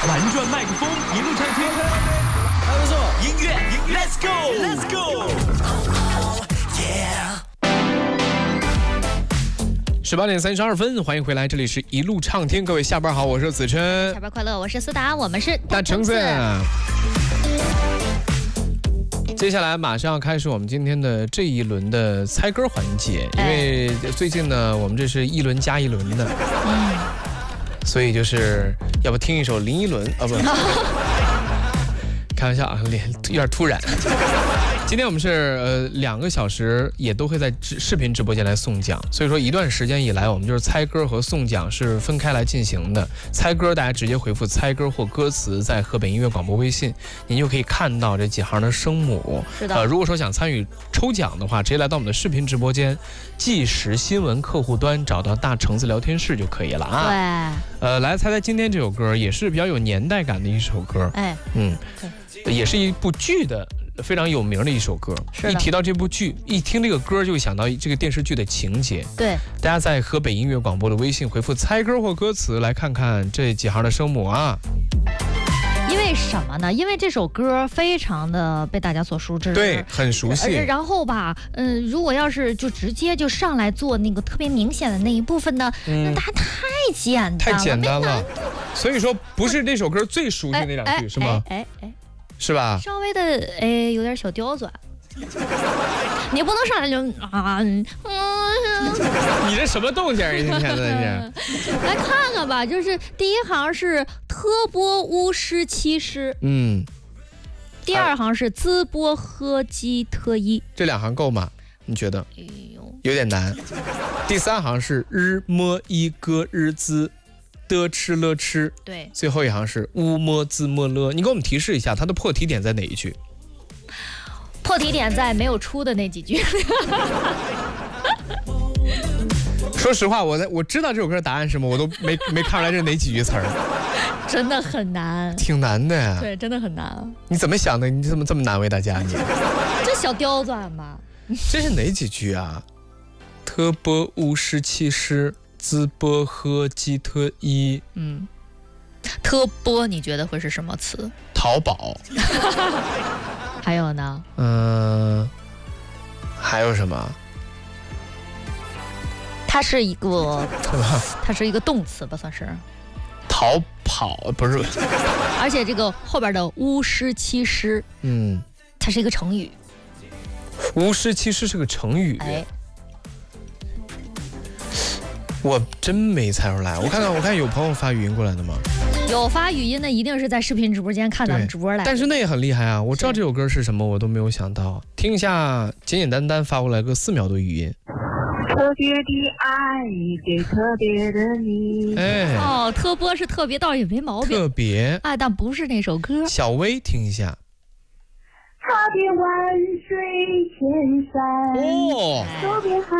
玩转麦克风，一路畅听。 还不错， 音乐 ，Let's go，Let's go。18:32，欢迎回来，这里是一路畅听，各位下班好，我是子琛。 下班快乐，我是思达，我们是大橙子。接下来马上要开始我们今天的这一轮的猜歌环节，因为最近呢，我们这是一轮加一轮的，所以就是要不听一首林依轮啊不，开玩笑啊，有点突然。今天我们是2个小时也都会在视频直播间来送奖，所以说一段时间以来我们就是猜歌和送奖是分开来进行的。猜歌大家直接回复猜歌或歌词在河北音乐广播微信，您就可以看到这几行的声母。 是的。 如果说想参与抽奖的话，直接来到我们的视频直播间即时新闻客户端，找到大橙子聊天室就可以了啊。 对。 来猜猜今天这首歌也是比较有年代感的一首歌。也是一部剧的非常有名的一首歌。一提到这部剧，一听这个歌就会想到这个电视剧的情节。 对， 大家在河北音乐广播的微信回复猜歌或歌词，来看看这几行的声母啊。 因为什么呢？因为这首歌非常的被大家所熟知， 对，很熟悉。 然后吧，如果要是就直接就上来做那个特别明显的那一部分呢，那它太简单了， 所以说不是这首歌最熟悉的那两句，是吗？是吧？ 稍微的有点小刁钻，你不能上来就你这什么动静？一天的来看看吧，就是第一行是特波乌诗七诗，第二行是滋波喝鸡特一， 这2行够吗？你觉得？有点难。第3行是日摸一歌日滋。的吃了吃， 对， 最后一行是乌摸滋摸了。你给我们提示一下，它的破题点在哪一句？ 破题点在没有出的那几句。 说实话，我知道这首歌的答案是什么，我都没看出来这是哪几句词儿。 真的很难， 挺难的呀。 对，真的很难。 你怎么想的？你怎么这么难为大家？你这小刁钻吧？ 这是哪几句啊？特波乌诗七诗。滋波喝鸡特一， 特波你觉得会是什么词？ 淘宝。 还有呢？ 还有什么？ 它是一个动词吧，算是。 逃跑不是？ 而且这个后边的乌诗七诗，它是一个成语。 乌诗七诗是个成语。我真没猜出来，我看有朋友发语音过来的吗？ 有发语音的一定是在视频直播间看咱们直播来的。 但是那也很厉害啊！我知道这首歌是什么，我都没有想到。听一下简简单单发过来个4秒的语音。 特别的爱给特别的你。 特波是特別，倒也没毛病。 特别但不是那首歌。 小薇听一下。 特别万水千山。特别海。